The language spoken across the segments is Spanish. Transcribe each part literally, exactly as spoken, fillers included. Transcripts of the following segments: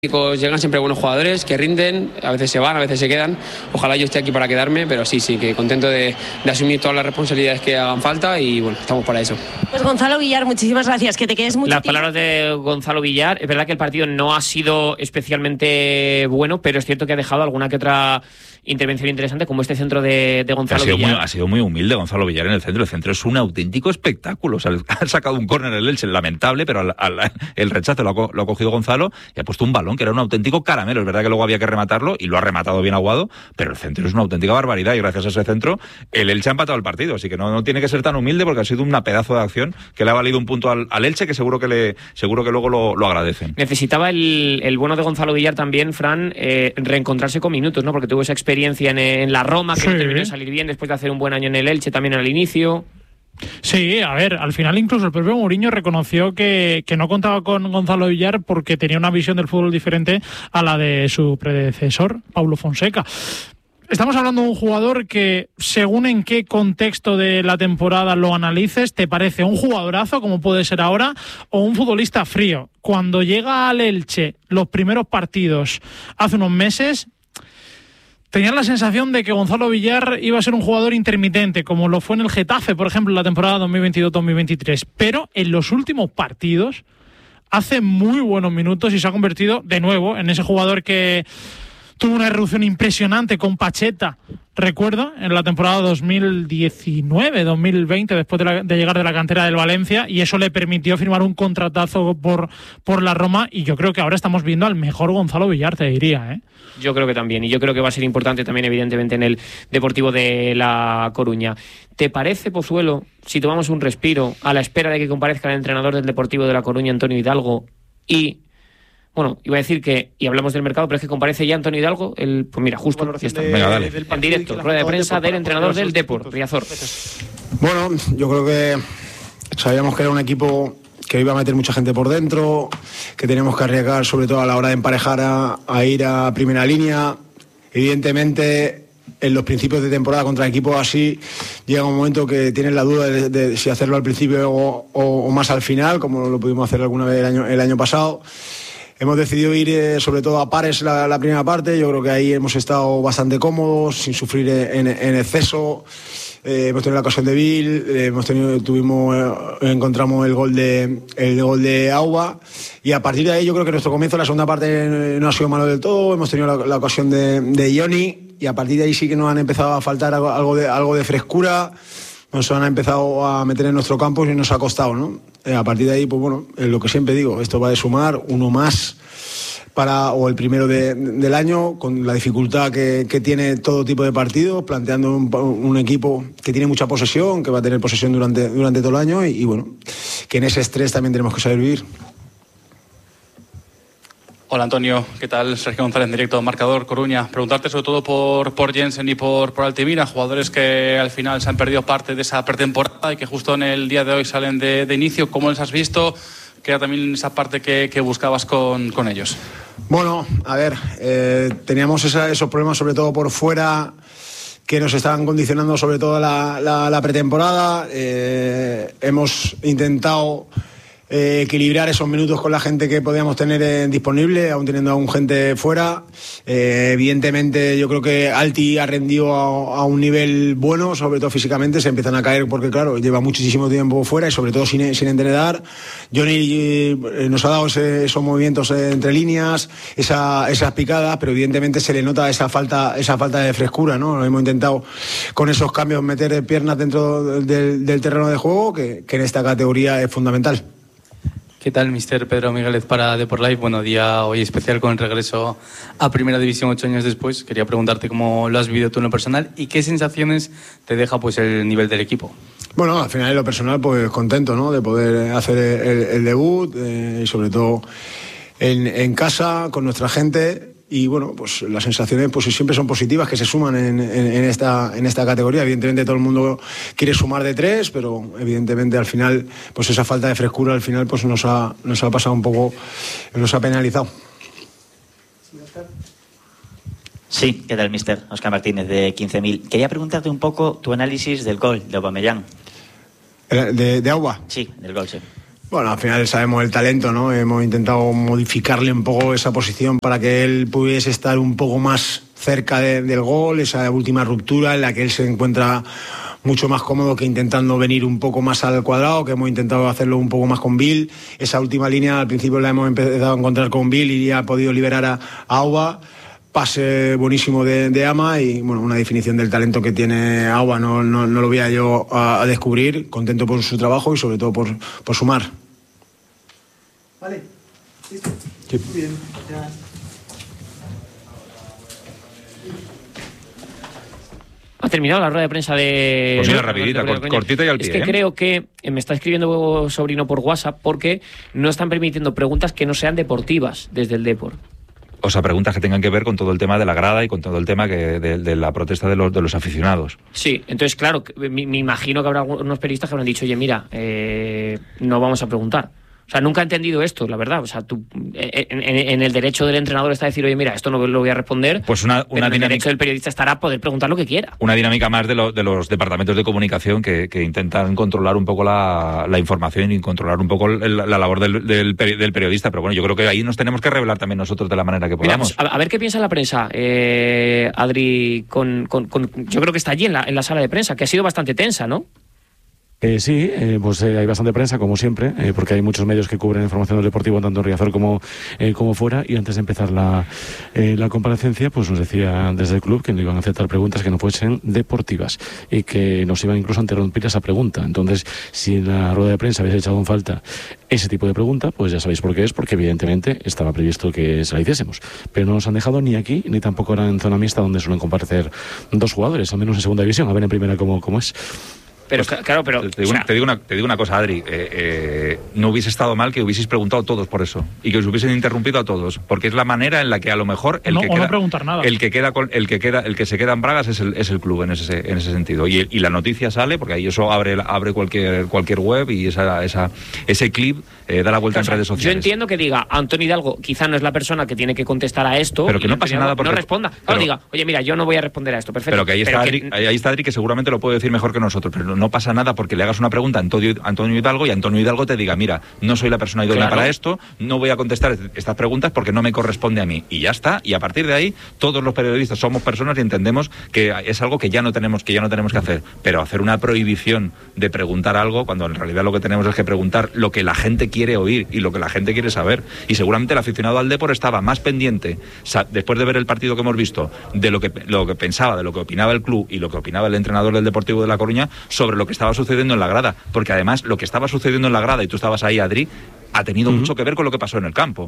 Llegan siempre buenos jugadores que rinden, a veces se van, a veces se quedan. Ojalá yo esté aquí para quedarme, pero sí, sí, que contento de, de asumir todas las responsabilidades que hagan falta y bueno, estamos para eso. Pues Gonzalo Villar, muchísimas gracias, que te quedes mucho Las tiempo. palabras de Gonzalo Villar, es verdad que el partido no ha sido especialmente bueno, pero es cierto que ha dejado alguna que otra intervención interesante, como este centro de, de Gonzalo ha sido Villar. Muy, ha sido muy humilde Gonzalo Villar en el centro. El centro es un auténtico espectáculo. O sea, ha sacado un córner el Elche, lamentable, pero al, al, el rechazo lo ha, lo ha cogido Gonzalo y ha puesto un balón que era un auténtico caramelo. Es verdad que luego había que rematarlo y lo ha rematado bien Aguado, pero el centro es una auténtica barbaridad y gracias a ese centro el Elche ha empatado el partido. Así que no, no tiene que ser tan humilde porque ha sido una pedazo de acción que le ha valido un punto al, al Elche que seguro que le seguro que luego lo, lo agradecen. Necesitaba el, el bueno de Gonzalo Villar también, Fran, eh, reencontrarse con minutos, ¿no? Porque tuvo esa experiencia en, en la Roma, que sí. no terminó de salir bien después de hacer un buen año en el Elche también al inicio. Sí, a ver, al final incluso el propio Mourinho reconoció que, que no contaba con Gonzalo Villar porque tenía una visión del fútbol diferente a la de su predecesor, Paulo Fonseca. Estamos hablando de un jugador que, según en qué contexto de la temporada lo analices, te parece un jugadorazo, como puede ser ahora, o un futbolista frío. Cuando llega al Elche los primeros partidos hace unos meses, tenían la sensación de que Gonzalo Villar iba a ser un jugador intermitente, como lo fue en el Getafe, por ejemplo, en la temporada dos mil veintidós dos mil veintitrés. Pero en los últimos partidos hace muy buenos minutos y se ha convertido de nuevo en ese jugador que tuvo una erupción impresionante con Pacheta, recuerdo, en la temporada dos mil diecinueve dos mil veinte, después de, la, de llegar de la cantera del Valencia, y eso le permitió firmar un contratazo por, por la Roma, y yo creo que ahora estamos viendo al mejor Gonzalo Villar, te diría, ¿eh? Yo creo que también, y yo creo que va a ser importante también, evidentemente, en el Deportivo de La Coruña. ¿Te parece, Pozuelo, si tomamos un respiro a la espera de que comparezca el entrenador del Deportivo de La Coruña, Antonio Hidalgo, y... Bueno, iba a decir que, y hablamos del mercado, pero es que comparece ya Antonio Hidalgo, el, pues mira, justo, ya está. Venga, dale. En directo, rueda de prensa del entrenador del Depor, Riazor. Bueno, yo creo que sabíamos que era un equipo que iba a meter mucha gente por dentro, que teníamos que arriesgar sobre todo a la hora de emparejar a, a ir a primera línea. Evidentemente, en los principios de temporada contra equipos así, llega un momento que tienes la duda de, de, de si hacerlo al principio o, o, o más al final, como lo pudimos hacer alguna vez el año, el año pasado. Hemos decidido ir eh, sobre todo a pares la, la primera parte. Yo creo que ahí hemos estado bastante cómodos, sin sufrir en, en exceso. Eh, hemos tenido la ocasión de Bill, eh, hemos tenido, tuvimos, eh, encontramos el gol de el gol de Auba, y a partir de ahí yo creo que nuestro comienzo, la segunda parte, no ha sido malo del todo. Hemos tenido la, la ocasión de, de Johnny, y a partir de ahí sí que nos han empezado a faltar algo, algo de algo de frescura. Nos han empezado a meter en nuestro campo y nos ha costado, ¿no? Eh, a partir de ahí, pues bueno, es lo que siempre digo, esto va de sumar uno más para, o el primero de, del año, con la dificultad que, que tiene todo tipo de partidos, planteando un, un equipo que tiene mucha posesión, que va a tener posesión durante, durante todo el año, y, y bueno, que en ese estrés también tenemos que saber vivir. Hola Antonio, ¿qué tal? Sergio González en directo, Marcador Coruña. Preguntarte sobre todo por, por Jensen y por, por Altimira, jugadores que al final se han perdido parte de esa pretemporada y que justo en el día de hoy salen de, de inicio. ¿Cómo les has visto? ¿Qué era también esa parte que, que buscabas con, con ellos? Bueno, a ver, eh, teníamos esa, esos problemas sobre todo por fuera, que nos estaban condicionando sobre todo la, la, la pretemporada. Eh, hemos intentado Eh, equilibrar esos minutos con la gente que podíamos tener eh, disponible, aún teniendo aún gente fuera. Eh, evidentemente yo creo que Alti ha rendido a, a un nivel bueno, sobre todo físicamente. Se empiezan a caer porque claro, lleva muchísimo tiempo fuera y sobre todo sin, sin entrenar. Johnny eh, nos ha dado ese, esos movimientos eh, entre líneas, esa, esas picadas, pero evidentemente se le nota esa falta, esa falta de frescura, ¿no? Hemos intentado con esos cambios meter piernas dentro del, del terreno de juego, que, que en esta categoría es fundamental. ¿Qué tal, mister Pedro Migueles para Depor Live? Bueno, día hoy especial con el regreso a Primera División ocho años después. Quería preguntarte cómo lo has vivido tú en lo personal y qué sensaciones te deja pues el nivel del equipo. Bueno, al final en lo personal pues contento, ¿no?, de poder hacer el, el debut eh, y sobre todo en, en casa con nuestra gente. Y bueno, pues las sensaciones pues siempre son positivas, que se suman en, en, en, esta, en esta categoría. Evidentemente todo el mundo quiere sumar de tres, pero evidentemente al final pues esa falta de frescura al final pues nos ha, nos ha pasado un poco, nos ha penalizado. Sí, ¿qué tal, mister? Óscar Martínez, de quince mil. Quería preguntarte un poco tu análisis del gol de Aubameyang. ¿De, de Auba? Sí, del gol, sí. Bueno, al final sabemos el talento, ¿no? Hemos intentado modificarle un poco esa posición para que él pudiese estar un poco más cerca de, del gol, esa última ruptura en la que él se encuentra mucho más cómodo que intentando venir un poco más al cuadrado, que hemos intentado hacerlo un poco más con Bill. Esa última línea al principio la hemos empezado a encontrar con Bill y ha podido liberar a, a Auba. Pase buenísimo de, de Ama y bueno, una definición del talento que tiene Auba, no, no, no lo voy a yo a, a descubrir. Contento por su trabajo y sobre todo por, por sumar. Vale, listo. Sí. Muy bien, ya. Ha terminado la rueda de prensa de... Pues mira, rapidita, cort, cortita y al pie. Es que ¿eh? creo que me está escribiendo sobrino por WhatsApp porque no están permitiendo preguntas que no sean deportivas desde el Depor. O sea, preguntas que tengan que ver con todo el tema de la grada y con todo el tema que de, de la protesta de los, de los aficionados. Sí, entonces, claro, me, me imagino que habrá algunos periodistas que habrán dicho, oye, mira, eh, no vamos a preguntar. O sea, nunca he entendido esto, la verdad. O sea, tú, en, en, en el derecho del entrenador está decir, oye, mira, esto no lo voy a responder. Pues una, una pero en dinámica, el derecho del periodista estará poder preguntar lo que quiera. Una dinámica más de, lo, de los departamentos de comunicación que, que intentan controlar un poco la, la información y controlar un poco el, la labor del, del, del periodista. Pero bueno, yo creo que ahí nos tenemos que revelar también nosotros de la manera que podamos. Mira, pues, a, a ver qué piensa la prensa, eh, Adri, con, con, con, yo creo que está allí en la, en la sala de prensa, que ha sido bastante tensa, ¿no? Eh, sí, eh, pues eh, hay bastante prensa, como siempre, eh, porque hay muchos medios que cubren información del deportivo, tanto en Riazor como, eh, como fuera, y antes de empezar la, eh, la comparecencia, pues nos decía desde el club que no iban a aceptar preguntas que no fuesen deportivas y que nos iban incluso a interrumpir esa pregunta. Entonces, si en la rueda de prensa habéis echado en falta ese tipo de pregunta, pues ya sabéis por qué es, porque evidentemente estaba previsto que se la hiciésemos. Pero no nos han dejado ni aquí, ni tampoco ahora en zona mixta, donde suelen comparecer dos jugadores, al menos en segunda división, a ver en primera cómo, cómo es. Pero pues, claro, pero te digo, o sea, te, digo una, te digo una cosa, Adri, eh, eh, no hubiese estado mal que hubieseis preguntado todos por eso y que os hubiesen interrumpido a todos, porque es la manera en la que a lo mejor el no, que o queda, no preguntar nada. el que queda con, el que queda el que se queda en bragas es el, es el club en ese en ese sentido y, y la noticia sale porque ahí eso abre abre cualquier cualquier web y esa esa ese clip eh, da la vuelta claro, en redes sociales. Yo entiendo que diga Antonio Hidalgo quizá no es la persona que tiene que contestar a esto, pero que no pasa nada porque no responda. Claro, pero, diga, oye, mira, yo no voy a responder a esto, perfecto. Pero que ahí está, pero Adri, que, ahí está Adri que seguramente lo puede decir mejor que nosotros, pero no pasa nada porque le hagas una pregunta a Antonio, Antonio Hidalgo y Antonio Hidalgo te diga, mira, no soy la persona idónea claro. para esto, no voy a contestar estas preguntas porque no me corresponde a mí. Y ya está, y a partir de ahí todos los periodistas somos personas y entendemos que es algo que ya no tenemos que ya no tenemos que hacer, pero hacer una prohibición de preguntar algo cuando en realidad lo que tenemos es que preguntar lo que la gente quiere oír y lo que la gente quiere saber. Y seguramente el aficionado al Depor estaba más pendiente, después de ver el partido que hemos visto, de lo que, lo que pensaba, de lo que opinaba el club y lo que opinaba el entrenador del Deportivo de La Coruña sobre lo que estaba sucediendo en la grada. Porque además lo que estaba sucediendo en la grada, y tú estabas ahí, Adri, ha tenido uh-huh. mucho que ver con lo que pasó en el campo.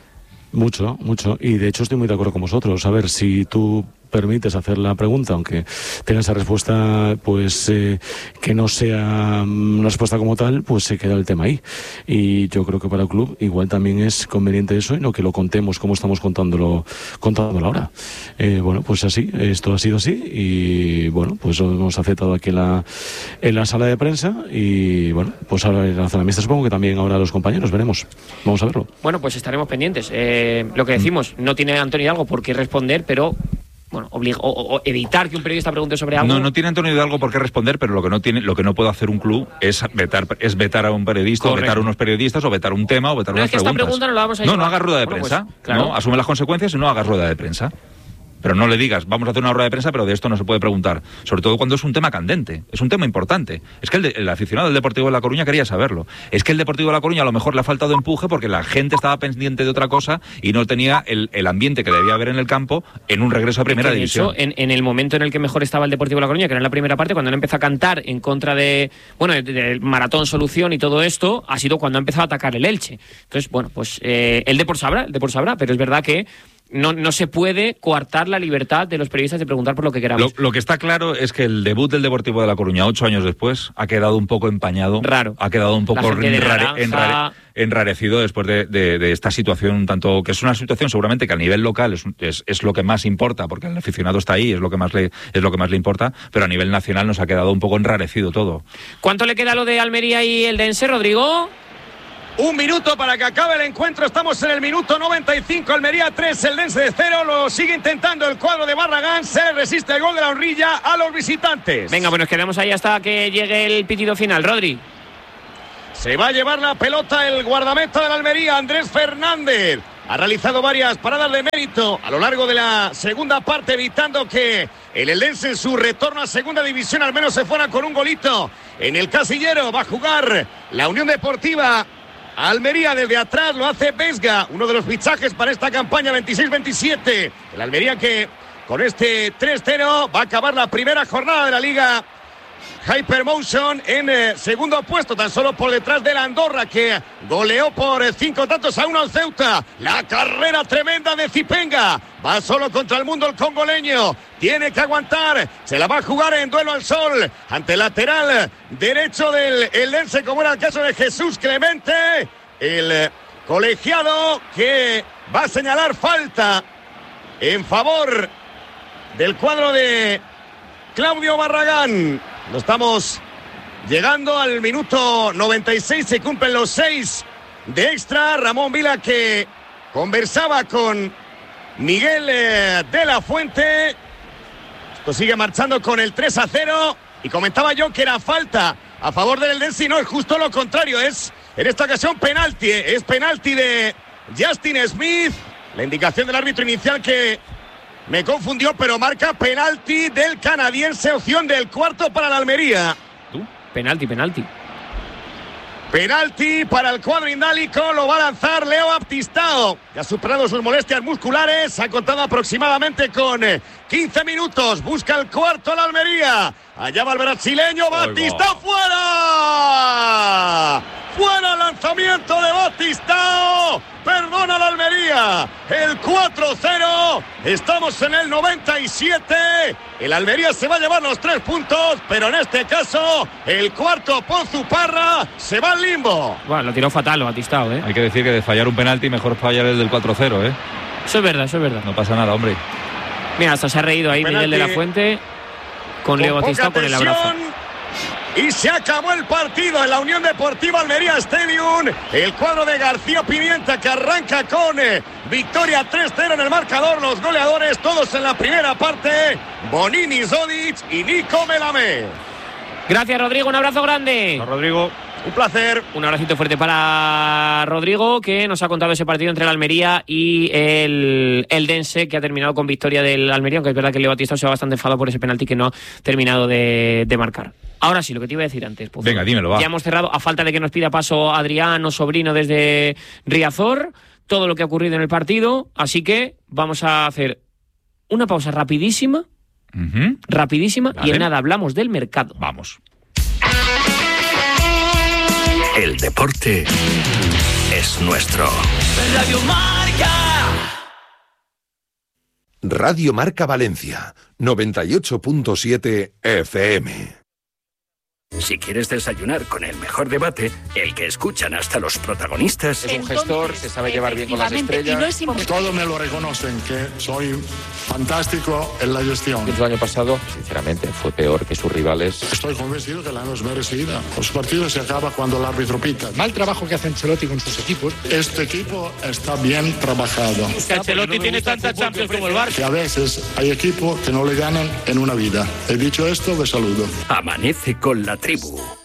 Mucho, mucho. Y de hecho estoy muy de acuerdo con vosotros. A ver, si tú permites hacer la pregunta, aunque tenga esa respuesta, pues eh, que no sea una respuesta como tal, pues se queda el tema ahí. Y yo creo que para el club igual también es conveniente eso y no que lo contemos como estamos contándolo, contándolo ahora. Eh, bueno, pues así, esto ha sido así y bueno, pues lo hemos aceptado aquí en la, en la sala de prensa y bueno, pues ahora en la zona mixta supongo que también ahora los compañeros, veremos. Vamos a verlo. Bueno, pues estaremos pendientes. Eh, lo que decimos, no tiene Antonio Hidalgo por qué responder, pero bueno, obliga, o, o evitar que un periodista pregunte sobre algo. No, no tiene Antonio Hidalgo por qué responder, pero lo que no tiene, lo que no puede hacer un club es vetar, es vetar a un periodista, Correcto. o vetar a unos periodistas, o vetar un tema, o vetar no unas es que preguntas. Esta pregunta no la vamos a no, no hagas rueda de bueno, prensa. Pues, claro. No, asume las consecuencias y no hagas rueda de prensa. Pero no le digas, vamos a hacer una rueda de prensa, pero de esto no se puede preguntar. Sobre todo cuando es un tema candente, es un tema importante. Es que el, de, el aficionado del Deportivo de La Coruña quería saberlo. Es que el Deportivo de La Coruña a lo mejor le ha faltado empuje porque la gente estaba pendiente de otra cosa y no tenía el, el ambiente que debía haber en el campo en un regreso a primera de división. Hecho, en, en el momento en el que mejor estaba el Deportivo de La Coruña, que era en la primera parte, cuando él empezó a cantar en contra de, bueno, del de Maratón Solución y todo esto, ha sido cuando ha empezado a atacar el Elche. Entonces, bueno, pues eh, el Depor sabrá, el Depor sabrá, pero es verdad que No, no se puede coartar la libertad de los periodistas de preguntar por lo que queramos. Lo, lo que está claro es que el debut del Deportivo de La Coruña, ocho años después, ha quedado un poco empañado. Raro. Ha quedado un poco enrare, enrare, enrarecido después de, de, de esta situación, tanto que es una situación seguramente que a nivel local es, es, es lo que más importa, porque el aficionado está ahí, es lo que más le, es lo que más le importa, pero a nivel nacional nos ha quedado un poco enrarecido todo. ¿Cuánto le queda a lo de Almería y el Dense, Rodrigo? Un minuto para que acabe el encuentro. Estamos en el minuto noventa y cinco. Almería tres, el Dense de cero. Lo sigue intentando el cuadro de Barragán. Se resiste el gol de la Horrilla a los visitantes. Venga, pues nos quedamos ahí hasta que llegue el pitido final. Rodri. Se va a llevar la pelota el guardameta de la Almería, Andrés Fernández. Ha realizado varias paradas de mérito a lo largo de la segunda parte, evitando que el Eldense en su retorno a segunda división al menos se fuera con un golito en el casillero. Va a jugar la Unión Deportiva Almería desde atrás, lo hace Vesga, uno de los fichajes para esta campaña veintiséis veintisiete. El Almería que con este tres cero va a acabar la primera jornada de la Liga Hypermotion en eh, segundo puesto, tan solo por detrás de la Andorra, que goleó por eh, cinco tantos a uno al Ceuta. La carrera tremenda de Zipenga, va solo contra el mundo el congoleño, tiene que aguantar, se la va a jugar en duelo al sol ante el lateral derecho del Eldense, como era el caso de Jesús Clemente, el eh, colegiado que va a señalar falta en favor del cuadro de Claudio Barragán. No estamos llegando al minuto noventa y seis, se cumplen los seis de extra. Ramón Vila, que conversaba con Miguel eh, de la Fuente. Esto sigue marchando con el tres a cero y comentaba yo que era falta a favor del Eldense, y no, es justo lo contrario, es en esta ocasión penalti, es penalti de Justin Smith. La indicación del árbitro inicial que me confundió, pero marca penalti del canadiense, opción del cuarto para la Almería. ¿Tú? Penalti, penalti. Penalti para el cuadro indálico, lo va a lanzar Leo Baptistao, que ha superado sus molestias musculares, ha contado aproximadamente con quince minutos, busca el cuarto la Almería, allá va el brasileño, Baptistao fuera, fuera, lanzamiento de Baptistao, perdona la Almería, el cuatro cero, estamos en el noventa y siete, el Almería se va a llevar los tres puntos, pero en este caso el cuarto Ponzuparra se va al limbo. Bueno, lo tiró fatal Baptistao, ¿eh? Hay que decir que de fallar un penalti mejor fallar el del cuatro cero, ¿eh? Eso es verdad, eso es verdad. No pasa nada, hombre. Mira, hasta se ha reído ahí Miguel de la Fuente con, con Leo Baptistao con el abrazo. Y se acabó el partido en la Unión Deportiva Almería Stadium. El cuadro de García Pimienta, que arranca con eh, victoria tres cero en el marcador. Los goleadores todos en la primera parte: Bonini, Zodic y Nico Melamé. Gracias, Rodrigo, un abrazo grande. Hola, Rodrigo. Un placer. Un abracito fuerte para Rodrigo, que nos ha contado ese partido entre el Almería y el Eldense, que ha terminado con victoria del Almería, aunque es verdad que Leo Baptistao se va bastante enfadado por ese penalti que no ha terminado de, de marcar. Ahora sí, lo que te iba a decir antes. Puzo. Venga, dímelo, va. Ya hemos cerrado, a falta de que nos pida paso Adrián o Sobrino desde Riazor, todo lo que ha ocurrido en el partido, así que vamos a hacer una pausa rapidísima, uh-huh. rapidísima, vale. Y en nada hablamos del mercado. Vamos. El deporte es nuestro. Radio Marca. Radio Marca Valencia, noventa y ocho punto siete F M. Si quieres desayunar con el mejor debate, el que escuchan hasta los protagonistas. Es un gestor que sabe llevar bien con las estrellas. No Todos me lo reconocen, que soy fantástico en la gestión. El año pasado, sinceramente, fue peor que sus rivales. Estoy convencido que la no es merecida. Los partidos se acaban cuando el árbitro pita. Mal trabajo que hace Ancelotti con sus equipos. Este equipo está bien trabajado. Que Ancelotti no tiene tanta Champions como el Barça. Que a veces hay equipos que no le ganan en una vida. He dicho esto, de saludo. Amanece con la tribu.